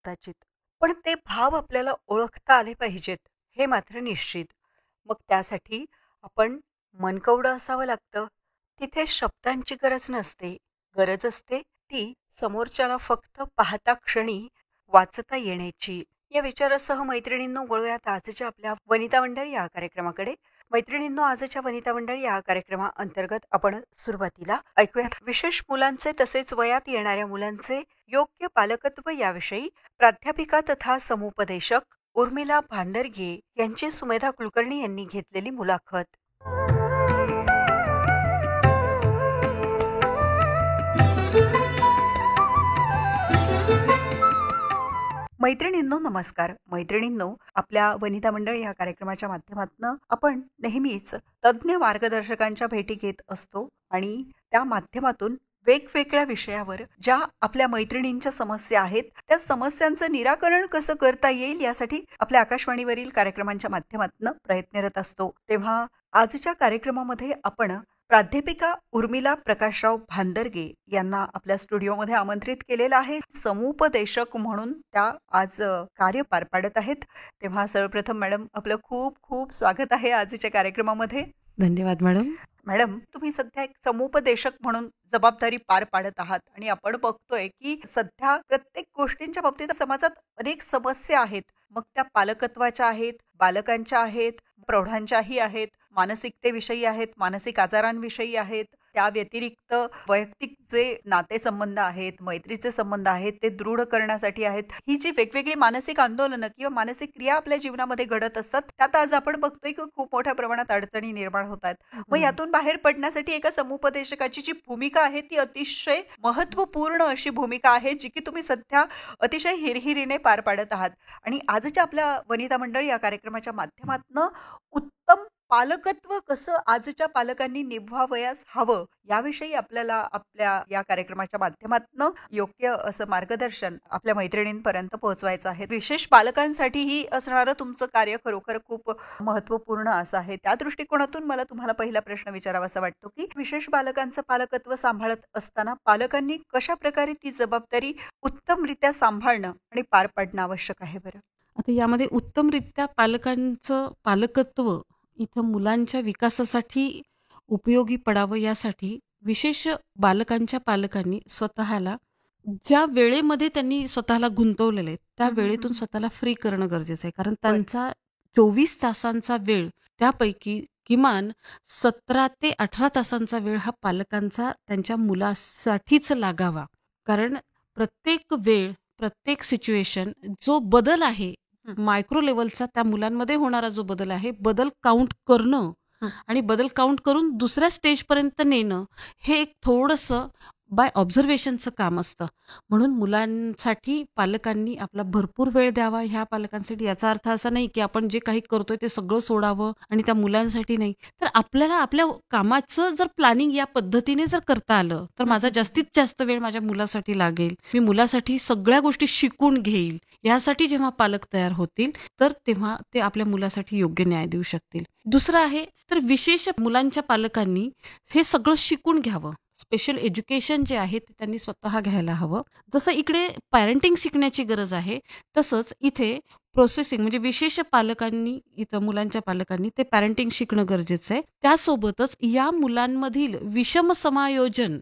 कदाचित. पण ते भाव आपल्याला ओळखता आले पाहिजेत, हे मात्र निश्चित. मग त्यासाठी आपण मनकवडं असावं लागतं. तिथे शब्दांची गरज नसते. गरज असते ती समोरच्याला फक्त पाहता क्षणी वाचता येण्याची. या विचारासह मैत्रिणींनो, वळूयात आजच्या आपल्या वनिता मंडळी या कार्यक्रमाकडे. मैत्रिणींनो, आजच्या वनिता मंडळी या कार्यक्रमाअंतर्गत आपण सुरुवातीला ऐकूयात विशेष मुलांचे तसेच वयात येणाऱ्या मुलांचे योग्य पालकत्व याविषयी प्राध्यापिका तथा समुपदेशक उर्मिला भांदरगे यांची सुमेधा कुलकर्णी यांनी घेतलेली मुलाखत. मैत्रिणींनो, नमस्कार. मैत्रिणींनो, आपल्या वनिता मंडळ या कार्यक्रमाच्या माध्यमातून आपण नेहमीच तज्ज्ञ मार्गदर्शकांच्या भेटी घेत असतो आणि त्या माध्यमातून वेगवेगळ्या विषयावर ज्या आपल्या मैत्रिणींच्या समस्या आहेत त्या समस्यांचं निराकरण कसं करता येईल यासाठी आपल्या आकाशवाणीवरील कार्यक्रमांच्या माध्यमातून प्रयत्नरत असतो. तेव्हा आजच्या कार्यक्रमामध्ये आपण प्राध्यापिका उर्मिला प्रकाशराव भांदरगे यांना आपल्या स्टुडिओमध्ये आमंत्रित केलेलं आहे. समुपदेशक म्हणून त्या आज कार्य पार पाडत आहेत. तेव्हा सर्वप्रथम मॅडम, आपलं खूप खूप स्वागत आहे आजच्या कार्यक्रमामध्ये. धन्यवाद मॅडम. मॅडम, तुम्ही सध्या एक समुपदेशक म्हणून जबाबदारी पार पाडत आहात आणि आपण बघतोय की सध्या प्रत्येक गोष्टींच्या बाबतीत समाजात अनेक समस्या आहेत. मग त्या पालकत्वाच्या आहेत, बालकांच्या आहेत, प्रौढांच्याही आहेत, मानसिकतेविषयी आहेत, मानसिक आजारांविषयी आहेत. त्या व्यतिरिक्त वैयक्तिक जे नातेसंबंध आहेत, मैत्रीचे संबंध आहेत ते दृढ करण्यासाठी आहेत. ही जी वेगवेगळी मानसिक आंदोलनं किंवा मानसिक क्रिया आपल्या जीवनामध्ये घडत असतात त्यात आज आपण बघतोय की खूप मोठ्या प्रमाणात अडचणी निर्माण होत आहेत. मग यातून बाहेर पडण्यासाठी एका समुपदेशकाची जी भूमिका आहे ती अतिशय महत्वपूर्ण अशी भूमिका आहे, जी की तुम्ही सध्या अतिशय हिरहिरीने पार पाडत आहात. आणि आजच्या आपल्या वनिता मंडळ या कार्यक्रमाच्या माध्यमातून उत्तम पालकत्व कसं आजच्या पालकांनी निभवावयास हवं याविषयी आपल्याला आपल्या या कार्यक्रमाच्या माध्यमातून योग्य असं मार्गदर्शन आपल्या मैत्रिणींपर्यंत पोहोचवायचं आहे. विशेष पालकांसाठीही असणारं तुमचं कार्य खरोखर खूप महत्वपूर्ण असं आहे. त्या दृष्टिकोनातून मला तुम्हाला पहिला प्रश्न विचारावासा वाटतो की विशेष बालकांचं पालकत्व सांभाळत असताना पालकांनी कशा प्रकारे ती जबाबदारी उत्तमरित्या सांभाळणं आणि पार पाडणं आवश्यक आहे बरं? आता यामध्ये उत्तमरित्या पालकांचं पालकत्व इथं मुलांच्या विकासासाठी उपयोगी पडावं यासाठी विशेष बालकांच्या पालकांनी स्वतःला ज्या वेळेमध्ये त्यांनी स्वतःला गुंतवलेले आहे त्या वेळेतून स्वतःला फ्री करणं गरजेचं आहे. कारण त्यांचा 24 तासांचा वेळ त्यापैकी किमान 17 ते 18 तासांचा वेळ हा पालकांचा त्यांच्या मुलासाठीच लागावा. कारण प्रत्येक वेळ, प्रत्येक सिच्युएशन, जो बदल आहे मायक्रो लेवलचा त्या मुलांमध्ये होणारा जो बदल आहे, बदल काउंट करणं आणि बदल काउंट करून दुसऱ्या स्टेजपर्यंत नेणं हे एक थोडंसं बाय ऑब्झर्वेशनचं काम असतं. म्हणून मुलांसाठी पालकांनी आपला भरपूर वेळ द्यावा. ह्या पालकांसाठी याचा अर्थ असा नाही की आपण जे काही करतोय ते सगळं सोडावं आणि त्या मुलांसाठी नाही. तर आपल्याला आपल्या कामाचं जर प्लॅनिंग या पद्धतीने जर करता आलं तर माझा जास्तीत जास्त वेळ माझ्या मुलासाठी लागेल. मी मुलासाठी सगळ्या गोष्टी शिकून घेईल. यासाठी जेव्हा पालक तयार होतील तर तेव्हा ते आपल्या मुलासाठी योग्य न्याय देऊ शकतील. दुसरं आहे तर विशेष मुलांच्या पालकांनी हे सगळं शिकून घ्यावं. स्पेशल एज्युकेशन जे आहे ते त्यांनी स्वतः घ्यायला हवं. जसं इकडे पॅरेंटिंग शिकण्याची गरज आहे तसंच इथे प्रोसेसिंग म्हणजे विशेष पालकांनी इथं मुलांच्या पालकांनी ते पॅरेंटिंग शिकणं गरजेचं आहे. त्यासोबतच या मुलांमधील विषम समायोजन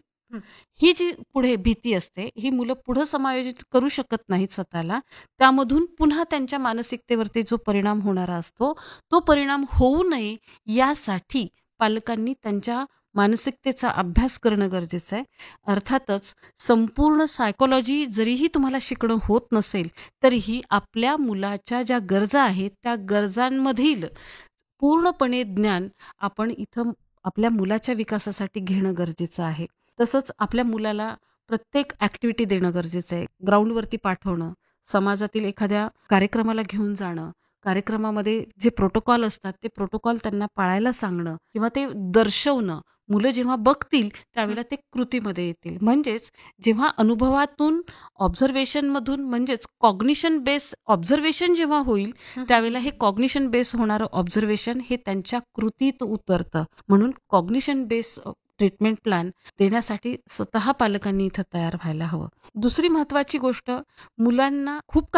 ही जी पुढे भीती असते ही मुलं पुढे समायोजित करू शकत नाहीत स्वतःला. त्यामधून पुन्हा त्यांच्या मानसिकतेवरती जो परिणाम होणारा असतो तो परिणाम होऊ नये यासाठी पालकांनी त्यांच्या मानसिकतेचा अभ्यास करणं गरजेचं आहे. अर्थातच संपूर्ण सायकोलॉजी जरीही तुम्हाला शिकणं होत नसेल तरीही आपल्या मुलाच्या ज्या गरजा आहेत त्या गरजांमधील पूर्णपणे ज्ञान आपण इथं आपल्या मुलाच्या विकासासाठी घेणं गरजेचं आहे. तसंच आपल्या मुलाला प्रत्येक ॲक्टिव्हिटी देणं गरजेचं आहे. ग्राउंडवरती पाठवणं, समाजातील एखाद्या कार्यक्रमाला घेऊन जाणं, कार्यक्रमामध्ये जे प्रोटोकॉल असतात ते प्रोटोकॉल त्यांना पाळायला सांगणं किंवा ते दर्शवणं. मुलं जेव्हा बघतील त्यावेळेला ते कृतीमध्ये येतील. म्हणजेच जेव्हा अनुभवातून ऑब्झर्वेशनमधून म्हणजेच कॉग्निशन बेस ऑब्झर्वेशन जेव्हा होईल त्यावेळेला हे कॉग्निशन बेस होणारं ऑब्झर्वेशन हे त्यांच्या कृतीत उतरतं. म्हणून कॉग्निशन बेस ट्रीटमेंट प्लॅन देण्यासाठी स्वतः पालकांनी इथं तयार व्हायला हवं. दुसरी महत्त्वाची गोष्ट, मुलांना खूप